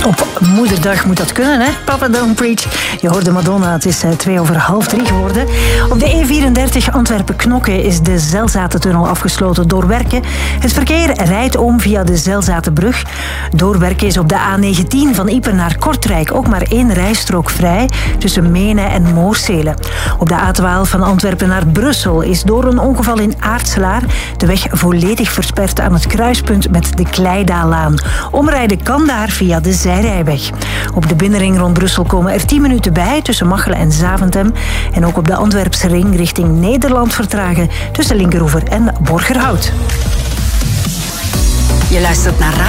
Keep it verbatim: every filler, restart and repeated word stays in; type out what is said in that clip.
Op moederdag moet dat kunnen, hè? Papa don't preach. Je hoorde Madonna, het is twee over half drie geworden. Op de E vierendertig Antwerpen-Knokke is de Zelzatentunnel afgesloten door werken. Het verkeer rijdt om via de Zelzatenbrug. Door werken is op de A negentien van Ieper naar Kortrijk ook maar één rijstrook vrij tussen Menen en Moorsele. Op de A twaalf van Antwerpen naar Brussel is door een ongeval in Aartselaar de weg volledig versperd aan het kruispunt met de Kleidaallaan. Omrijden kan daar via de zijrijweg. Op de binnenring rond Brussel komen er tien minuten bij tussen Machelen en Zaventem. En ook op de Antwerpse ring richting Nederland vertragen tussen Linkeroever en Borgerhout. Je luistert naar